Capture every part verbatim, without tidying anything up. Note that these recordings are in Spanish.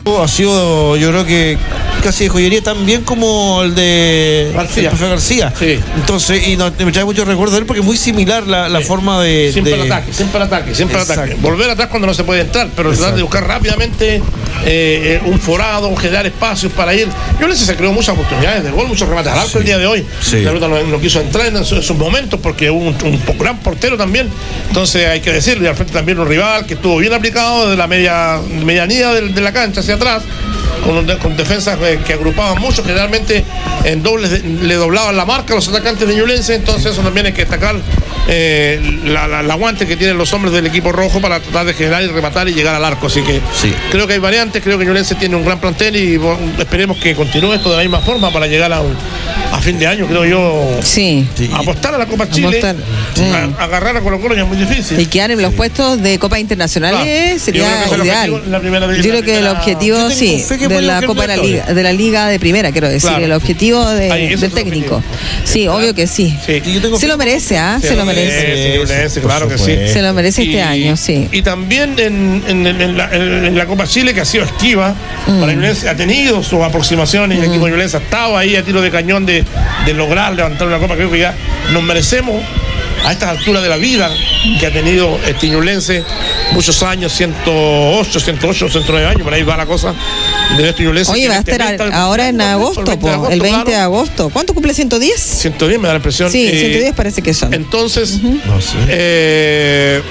ha sido, yo creo que casi de joyería tan bien como el de García. el profe García. Sí. Entonces, y no, me trae mucho recuerdo de él porque es muy similar la, la Sí. forma de. Siempre de... al ataque, siempre al ataque, siempre al ataque. Exacto. Volver atrás cuando no se puede entrar, pero tratar de buscar rápidamente eh, eh, un forado, generar espacios para ir. Yo les se creó muchas oportunidades de gol, muchos remates al arco Sí. el día de hoy. Sí. La ruta no, no quiso entrar en esos, esos momentos porque hubo un, un gran portero también. Entonces hay que decirlo, y al frente también un rival que estuvo bien aplicado desde la media medianía de, de la cancha hacia atrás. Con, con defensas eh, que agrupaban mucho, generalmente en dobles de, le doblaban la marca a los atacantes de Ñublense, entonces eso también hay que destacar eh, la, la, la aguante que tienen los hombres del equipo rojo para tratar de generar y rematar y llegar al arco, así que Sí. creo que hay variantes, creo que Ñublense tiene un gran plantel y bueno, esperemos que continúe esto de la misma forma para llegar a, un, a fin de año, creo yo. Sí. Sí. Apostar a la Copa Chile, Apostar. a- agarrar a Colo Colo ya es muy difícil. Y quedar en los puestos de Copas Internacionales Claro. sería Yo creo que es el ideal. objetivo en la primera Yo división, creo que el la- objetivo, Yo tengo sí, fe que de puede la buscar Copa de la Libertadores. Liga, de la Liga de Primera, quiero decir, Claro. el objetivo de- Ahí, ese del es el técnico. objetivo. Sí, obvio que sí. Sí. Y yo tengo Se lo merece, ¿ah? Se lo merece. Sí, Ñublense, por claro que sí. supuesto. Se lo merece este año, sí. Y también en, en- en la, en la Copa Chile, que ha sido esquiva, Mm. para Ñublense ha tenido sus aproximaciones, y el equipo de Ñublense ha estado ahí a tiro de cañón de, de lograr levantar una Copa. Creo que ya nos merecemos, a estas alturas de la vida que ha tenido este Ñublense, muchos años, ciento ocho, ciento ocho, ciento nueve años, por ahí va la cosa de este Ñublense. Oye, va a estar veinte, ahora en agosto, veinte de po, el veinte de claro. agosto. ¿Cuánto cumple? ¿ciento diez? ciento diez me da la impresión. Sí, Eh, ciento diez parece que son. Entonces, No sé. eh,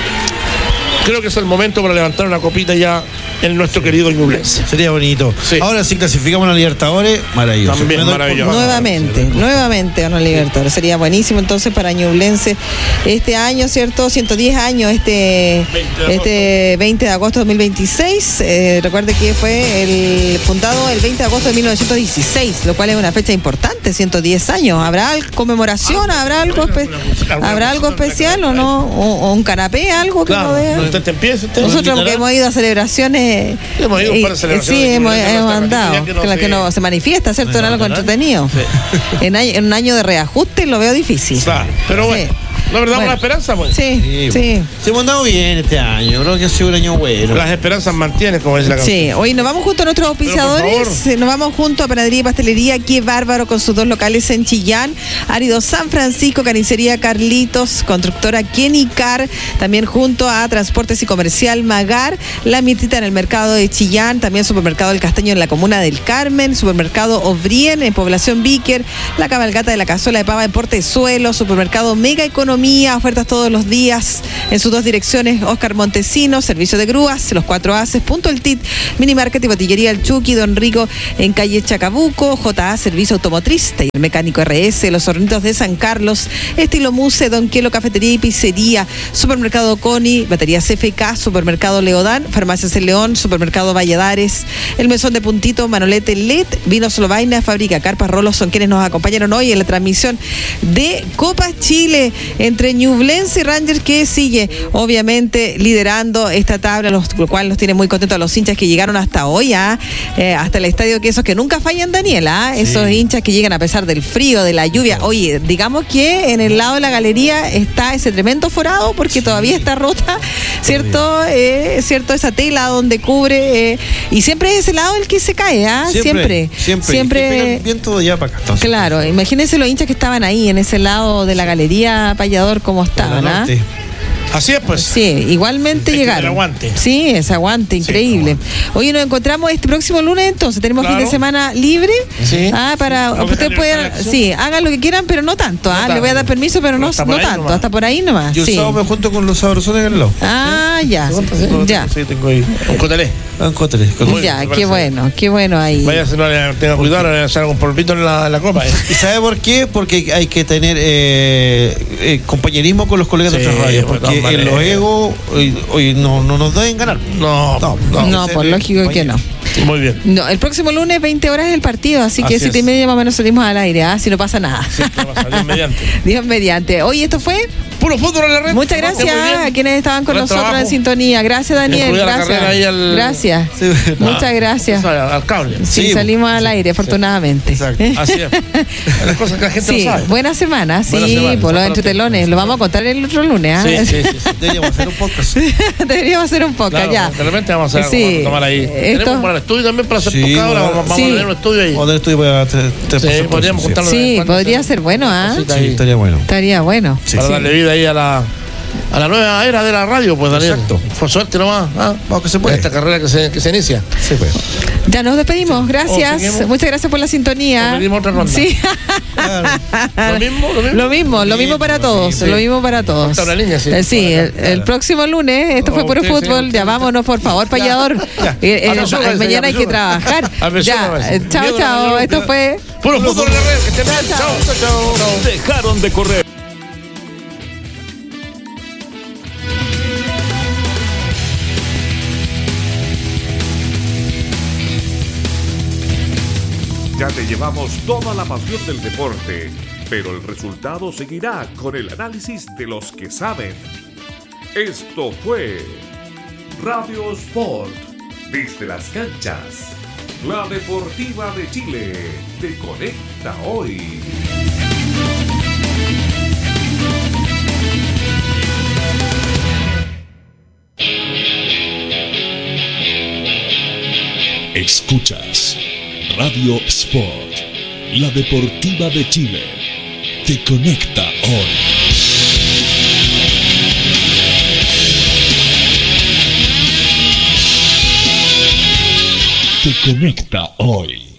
creo que es el momento para levantar una copita ya en nuestro querido Ñublense. Sería bonito. Sí. Ahora si clasificamos a la Libertadores, maravilloso. También Me doy maravilloso. por- Nuevamente, nuevamente a una Libertadores. Sería buenísimo entonces para Ñublense este año, ¿cierto? ciento diez años, este, veinte de este veinte de agosto de dos mil veintiséis. Eh, recuerde que fue el fundado el veinte de agosto de mil novecientos dieciséis, lo cual es una fecha importante, ciento diez años. ¿Habrá al- conmemoración? ¿Habrá algo, espe- ¿habrá algo especial o no? ¿O, o un canapé, algo que Claro, no vea? usted te empieza, usted Nosotros invitará? porque hemos ido a celebraciones. Hemos ido a un par de y- celebraciones Sí, de hemos, Ñublense, hemos nuestra andado. familia, que no que, la se- que no se manifiesta, ¿cierto? En algo entretenido. En, año- en un año de reajuste lo veo difícil. Claro, pero bueno, Sí. la verdad, Bueno. una esperanza, pues. Sí, Sí, sí. Se hemos andado bien este año. Creo que ha sido un año bueno. Las esperanzas mantienen, como dice la canción. Sí, hoy nos vamos junto a nuestros Pero, por auspiciadores, favor. eh, nos vamos junto a Panadería y Pastelería, Qué Bárbaro, con sus dos locales en Chillán, Árido San Francisco, Carnicería Carlitos, Constructora Kenny Car, también junto a Transportes y Comercial Magar, La Mirtita en el mercado de Chillán, también Supermercado El Castaño en la comuna del Carmen, Supermercado Obrien en Población Víquer, La Cabalgata de la Cazuela de Pava en Portezuelo, Supermercado Mega Economía, ofertas todos los días en sus dos direcciones, Oscar Montesinos, servicio de grúas, Los Cuatro Haces, Punto El Tit, Mini Market y Botillería El Chucky, Don Rico en calle Chacabuco, J A Servicio Automotriz, Taller Mecánico R S, Los Hornitos de San Carlos, Estilo Muse, Don Quielo Cafetería y Pizzería, Supermercado Coni, Baterías F K, Supermercado Leodán, Farmacias El León, Supermercado Valladares, El Mesón de Puntito, Manolete L E D, Vino Solo Vaina, Fábrica Carpas Rolos son quienes nos acompañaron hoy en la transmisión de Copa Chile entre Ñublense y Rangers, que sigue obviamente liderando esta tabla, los, lo cual nos tiene muy contentos a los hinchas que llegaron hasta hoy, ¿ah? eh, hasta el estadio, que esos que nunca fallan, Daniela, ¿ah? Esos hinchas que llegan a pesar del frío, de la lluvia. Oye, digamos que en el lado de la galería está ese tremendo forado porque todavía está rota, ¿cierto? Eh, ¿cierto? Esa tela donde cubre, eh, y siempre es ese lado el que se cae, ¿ah? Siempre, Siempre. siempre. Que pega el viento de allá para acá. Entonces, Claro, imagínense los hinchas que estaban ahí en ese lado de la galería Payador, cómo por la estaban, ¿ah? norte. Así es, pues. Sí, igualmente Hay que llegaron. tener aguante. Sí, ese aguante, increíble. aguante. Hoy nos encontramos este próximo lunes, entonces tenemos Claro. fin de semana libre. Sí. Ah, para Sí. ustedes No, pueden, no, no, sí, hagan lo que quieran, pero no tanto. Ah, No le voy a dar tanto. permiso, pero no, Hasta no por ahí tanto, nomás. hasta por ahí nomás. Yo el Sí. sábado me junto con los sabrosones en el lado. Ah, ya, ya, Sí, tengo ahí. Un cotelé. Ah, cótale, cótale. Muy ya, bien, qué me bueno, qué bueno ahí. Vaya, si no le tenga cuidado, no le hacer algún polvito en la, en la copa. ¿eh? ¿Y sabe por qué? Porque hay que tener eh, eh, compañerismo con los colegas de Sí, otras radios. de Porque todas en los maneras. egos hoy, hoy no, no nos deben ganar. No, no, no. No, pues lógico que no. Muy bien. No, el próximo lunes, veinte horas es el partido, así que Así siete y es. media más o menos salimos al aire, ¿ah? Si no pasa nada. Sí, no pasa, Dios mediante. Dios mediante. Oye, esto fue Puro fútbol en la red. Muchas gracias a quienes estaban con Buen nosotros trabajo. en sintonía. Gracias, Daniel. Incluida la Gracias. carrera ahí al- Gracias. Sí, Muchas gracias. Al, al cable. Sí, Sí, salimos al aire, afortunadamente. Exacto. Así es. Las cosas que la gente Sí, no sabe. buena semana, sí, Buena semana, por los esa entretelones. Lo vamos a contar el otro lunes, ¿ah? Sí, sí, sí, sí. Deberíamos hacer un podcast. Deberíamos hacer un podcast Claro, ya. de repente vamos a, Sí, vamos a tomar ahí. esto- Tenemos un buen estudio también para hacer Sí, podcast. Ahora bueno. vamos, vamos Sí. a tener un estudio ahí. O del estudio para te- te- Sí, por podríamos supuesto, juntarlo. Sí, cuando podría se- ser bueno, ¿ah? cosita Sí, ahí. estaría bueno. Estaría bueno. Sí, Para sí. darle vida ahí a la, a la nueva era de la radio, pues Daniel. Exacto. Por suerte nomás. ¿ah? Vamos que se puede. Esta carrera que se, que se inicia. Sí, pues. Ya nos despedimos, gracias. Oh, seguimos. Muchas gracias por la sintonía. Nos pedimos otra ronda. Sí. Claro. Lo mismo, lo mismo. Lo mismo, lo mismo para todos, sí. lo mismo para todos. Falta una línea, sí. Eh, sí, el, Claro. el próximo lunes, esto fue Oh, Puro usted, Fútbol, sí, ya usted, vámonos por favor, payador. Ya. Eh, eh, Apresúrese, mañana ya, hay que apresúrese. trabajar. Apresúrese, Ya, apresúrese. eh, chao, Miedo, chao, miedo, esto miedo. fue Puro fútbol en la red. Que estén bien. Chao, chao, chao. Dejaron de correr. Ya te llevamos toda la pasión del deporte, pero el resultado seguirá con el análisis de los que saben. Esto fue Radio Sport, desde las canchas. La Deportiva de Chile te conecta hoy. Escuchas Radio Sport, la Deportiva de Chile. Te conecta hoy. Te conecta hoy.